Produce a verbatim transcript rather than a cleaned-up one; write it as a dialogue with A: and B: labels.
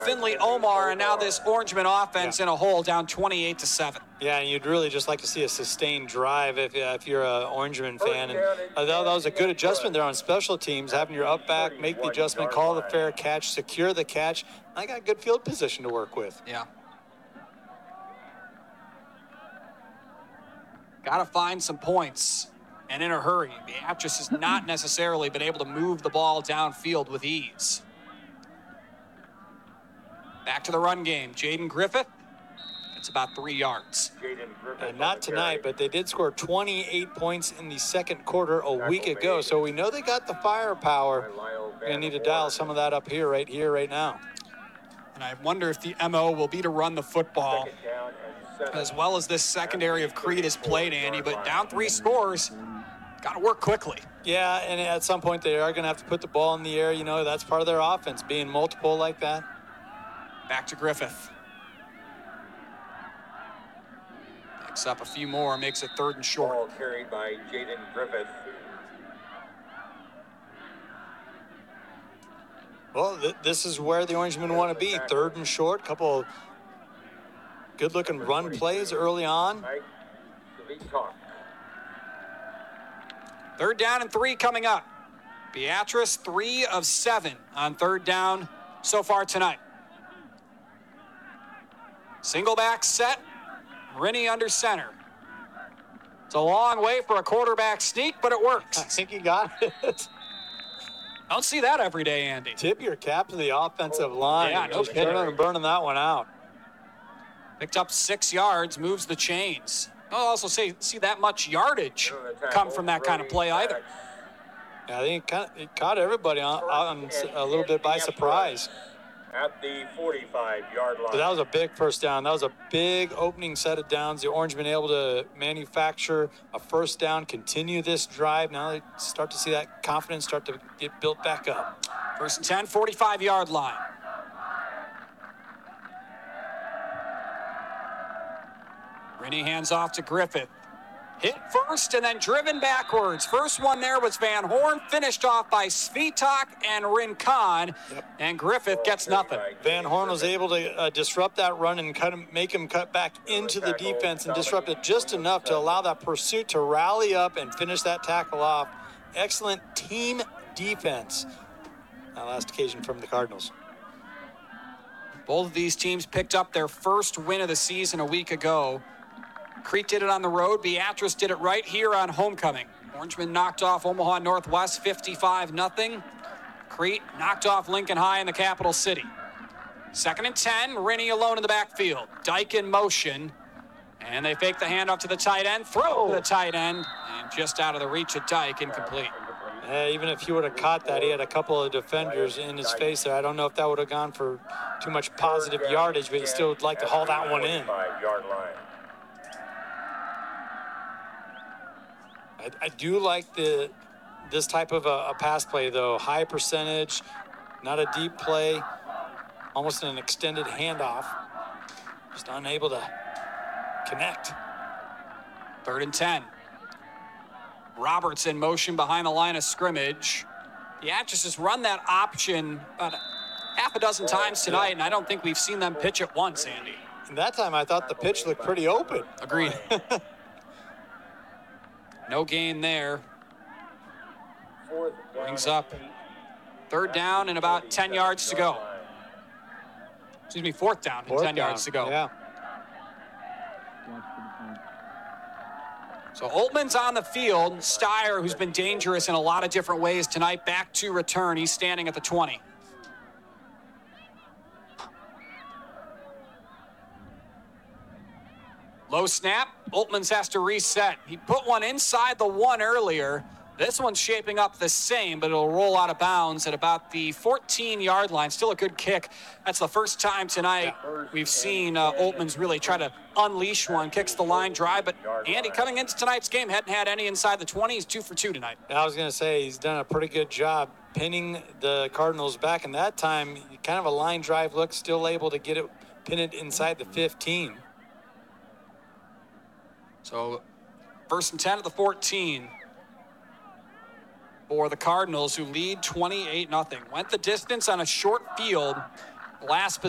A: Finley Omar, and now this Orangeman offense yeah. in a hole, down twenty-eight to seven.
B: Yeah, and you'd really just like to see a sustained drive if, uh, if you're a Orangeman fan. And uh, that, that was a good adjustment there on special teams, having your up back, make the adjustment, call the fair catch, secure the catch. I got good field position to work with.
A: Yeah. Got to find some points, and in a hurry. Beatrice has not necessarily been able to move the ball downfield with ease. Back to the run game. Jaden Griffith. It's about three yards.
B: And not tonight, but they did score twenty-eight points in the second quarter a week ago. So we know they got the firepower. We're going to need to dial some of that up here, right here, right now.
A: And I wonder if the M O will be to run the football as well as this secondary of Creed has played, Andy. But down three scores, got to work quickly.
B: Yeah, and at some point they are going to have to put the ball in the air. You know, that's part of their offense, being multiple like that.
A: Back to Griffith. Picks up a few more, makes it third and short.
C: Ball carried by Jaden Griffith.
B: Well, th this is where the Orangemen want to be. Third and short, couple of good-looking run plays early on.
A: Third down and three coming up. Beatrice, three of seven on third down so far tonight. Single back set, Rennie under center. It's a long way for a quarterback sneak, but it works.
B: I think he got it.
A: Don't see that every day, Andy.
B: Tip your cap to the offensive line.
A: Yeah, no
B: Just turning and burning that one out.
A: Picked up six yards, moves the chains. I'll also say, see that much yardage come from that kind of play either.
B: Yeah, I think it, kind of, it caught everybody on, on a little bit by surprise.
C: At the forty-five yard line.
B: So that was a big first down. That was a big opening set of downs. The Orangemen able to manufacture a first down, continue this drive. Now they start to see that confidence start to get built back up.
A: First and ten, forty-five yard line. Rennie hands off to Griffith. Hit first and then driven backwards. First one there was Van Horn, finished off by Svitak and Rincon, yep. And Griffith gets nothing.
B: Van Horn was able to uh, disrupt that run and cut him, make him cut back into the defense and disrupt it just enough to allow that pursuit to rally up and finish that tackle off. Excellent team defense. That last occasion from the Cardinals.
A: Both of these teams picked up their first win of the season a week ago. Crete did it on the road. Beatrice did it right here on homecoming. Orangemen knocked off Omaha Northwest fifty-five nothing. Crete knocked off Lincoln High in the capital city. Second and ten, Rennie alone in the backfield. Dyke in motion. And they fake the handoff to the tight end. Throw to the tight end. And just out of the reach of Dyke, incomplete.
B: Yeah, even if he would have caught that, he had a couple of defenders in his face there. I don't know if that would have gone for too much positive yardage, but he still would like to haul that one in. I, I do like the this type of a, a pass play, though. High percentage, not a deep play, almost an extended handoff. Just unable to connect.
A: Third and ten. Roberts in motion behind the line of scrimmage. Beatrice has run that option about half a dozen times tonight, and I don't think we've seen them pitch it once, Andy.
B: And that time I thought the pitch looked pretty open.
A: Agreed. No gain there. Brings up third down and about ten yards to go. Excuse me, fourth down and
B: fourth
A: ten
B: down.
A: yards to go.
B: Yeah.
A: So Oltman's on the field. Steyer, who's been dangerous in a lot of different ways tonight, back to return. He's standing at the twenty. Low snap. Oltmans has to reset. He put one inside the one earlier. This one's shaping up the same, but it'll roll out of bounds at about the fourteen yard line. Still a good kick. That's the first time tonight we've seen uh, Oltmans really try to unleash one. Kicks the line dry, but Andy, coming into tonight's game, hadn't had any inside the twenty. He's two for two tonight.
B: I was going to say he's done a pretty good job pinning the Cardinals back. And that time, kind of a line drive look, still able to get it, pin it inside the fifteen.
A: So first and ten at the fourteen. For the Cardinals, who lead twenty-eight nothing. Went the distance on a short field last